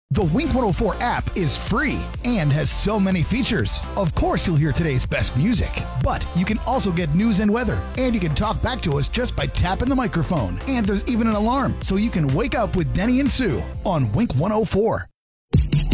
The Wink 104 app is free and has so many features. Of course, you'll hear today's best music, but you can also get news and weather, and you can talk back to us just by tapping the microphone. And there's even an alarm, so you can wake up with Denny and Sue on Wink 104.